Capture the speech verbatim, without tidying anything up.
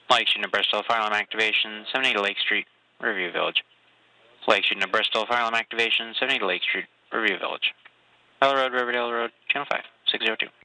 Lake shooting to Bristol, fire alarm activation, seven eighty Lake Street, Riverview Village. Lake shooting to Bristol, fire alarm activation, seven eighty Lake Street, Riverview Village. Bell Road, Riverdale Road, Channel five, six zero two.